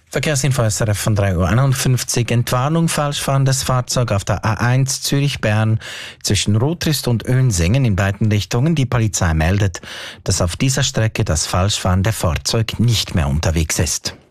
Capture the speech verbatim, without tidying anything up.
Verkehrsinfo S R F von drei Uhr einundfünfzig. Entwarnung falschfahrendes Fahrzeug auf der A eins Zürich-Bern zwischen Rotrist und Önsingen in beiden Richtungen. Die Polizei meldet, dass auf dieser Strecke das falschfahrende Fahrzeug nicht mehr unterwegs ist.